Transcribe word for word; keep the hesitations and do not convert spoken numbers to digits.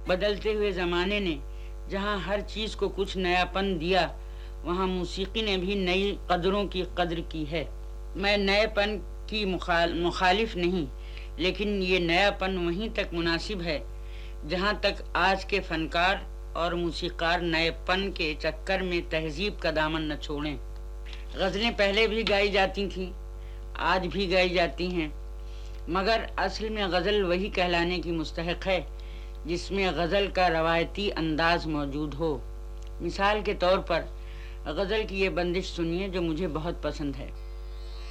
बदलते हुए ज़माने ने जहाँ हर चीज़ को कुछ नयापन दिया, वहाँ मौसीकी ने भी नई कदरों की कद्र की है। मैं नएपन की मुखाल मुखालिफ नहीं, लेकिन ये नयापन वहीं तक मुनासिब है जहाँ तक आज के फनकार और मूसीकार नएपन के चक्कर में तहजीब का दामन न छोड़ें। गज़लें पहले भी गाई जाती थीं, आज भी गाई जाती हैं, मगर असल में गज़ल वही कहलाने की मुस्तहक़ है जिसमें गज़ल का रवायती अंदाज मौजूद हो। मिसाल के तौर पर गज़ल की ये बंदिश सुनिए जो मुझे बहुत पसंद है।